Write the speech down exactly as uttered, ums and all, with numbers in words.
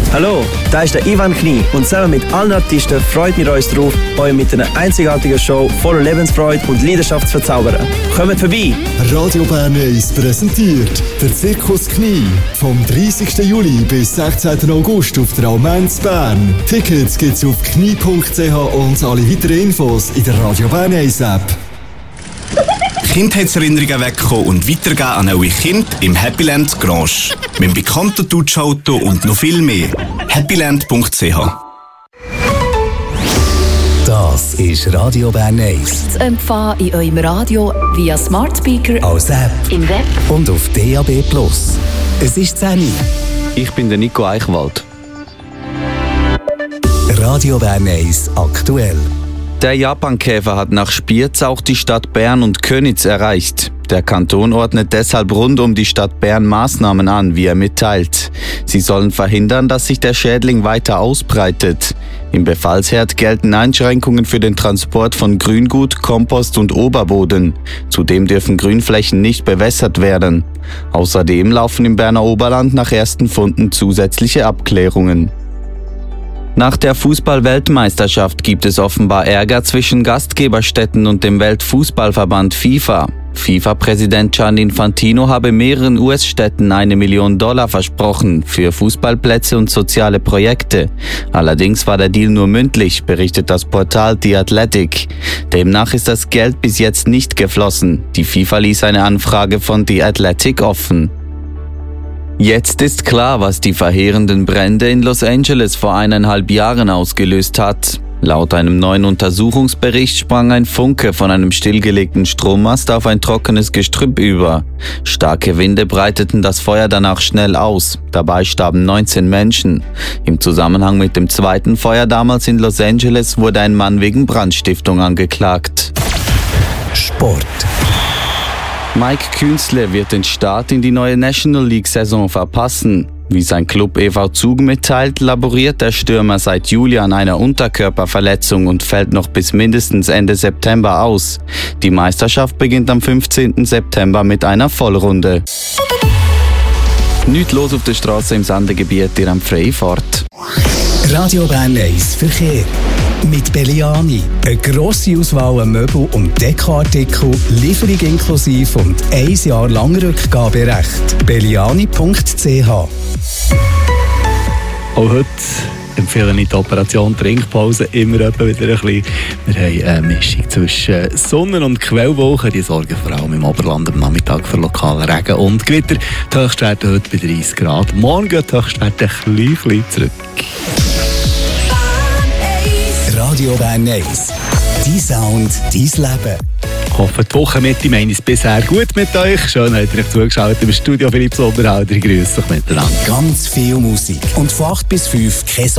Hallo, da ist der Ivan Knie und zusammen mit allen Artisten freuen wir uns darauf, euch mit einer einzigartigen Show voller Lebensfreude und Leidenschaft zu verzaubern. Kommt vorbei! Radio Bern eins präsentiert der Zirkus Knie vom dreißigsten Juli bis sechzehnten August auf der Almenz Bern. Tickets gibt's auf knie punkt c h und alle weiteren Infos in der Radio Bern eins App. Kindheitserinnerungen wegkommen und weitergeben an eure Kinder im Happyland Grange. Mit dem bekannten Dutschauto und noch viel mehr. happyland punkt c h. Das ist Radio Bern eins. Zu empfangen in eurem Radio via Smart Speaker, als App, im Web und auf D A B plus. Es ist zehn Uhr. Ich bin der Nico Eichwald. Radio Bern eins aktuell. Der Japankäfer hat nach Spiez auch die Stadt Bern und Köniz erreicht. Der Kanton ordnet deshalb rund um die Stadt Bern Maßnahmen an, wie er mitteilt. Sie sollen verhindern, dass sich der Schädling weiter ausbreitet. Im Befallsherd gelten Einschränkungen für den Transport von Grüngut, Kompost und Oberboden. Zudem dürfen Grünflächen nicht bewässert werden. Außerdem laufen im Berner Oberland nach ersten Funden zusätzliche Abklärungen. Nach der Fußball-Weltmeisterschaft gibt es offenbar Ärger zwischen Gastgeberstädten und dem Weltfußballverband FIFA. FIFA-Präsident Gianni Infantino habe mehreren U S-Städten eine Million Dollar versprochen für Fußballplätze und soziale Projekte. Allerdings war der Deal nur mündlich, berichtet das Portal The Athletic. Demnach ist das Geld bis jetzt nicht geflossen. Die FIFA ließ eine Anfrage von The Athletic offen. Jetzt ist klar, was die verheerenden Brände in Los Angeles vor eineinhalb Jahren ausgelöst hat. Laut einem neuen Untersuchungsbericht sprang ein Funke von einem stillgelegten Strommast auf ein trockenes Gestrüpp über. Starke Winde breiteten das Feuer danach schnell aus. Dabei starben neunzehn Menschen. Im Zusammenhang mit dem zweiten Feuer damals in Los Angeles wurde ein Mann wegen Brandstiftung angeklagt. Sport. Mike Künzle wird den Start in die neue National League-Saison verpassen. Wie sein Club E V Zug mitteilt, laboriert der Stürmer seit Juli an einer Unterkörperverletzung und fällt noch bis mindestens Ende September aus. Die Meisterschaft beginnt am fünfzehnten September mit einer Vollrunde. Nichts los auf der Straße im Sendegebiet, ihr habt freie Fahrt. Radio Bern eins Verkehr. Mit Belliani. Eine grosse Auswahl an Möbel- und Dekoartikel, Lieferung inklusive und ein Jahr lang Rückgaberecht. belliani punkt c h. Auch heute empfehle ich die Operation Trinkpause immer wieder ein bisschen. Wir haben eine Mischung zwischen Sonne- und Quellwolken. Die sorgen vor allem im Oberland am Nachmittag für lokalen Regen und Gewitter. Die Höchstwerte heute bei dreißig Grad. Morgen geht die Höchstwerte ein bisschen zurück. Radio Bern eins. Dein Sound, dein Leben. Ich hoffe, die Wochenmitte meine es bisher gut mit euch. Schön, habt ihr euch zugeschaut im Studio. Philipp Sommerhalder, grüß euch miteinander. Ganz viel Musik. Und von acht bis fünf kein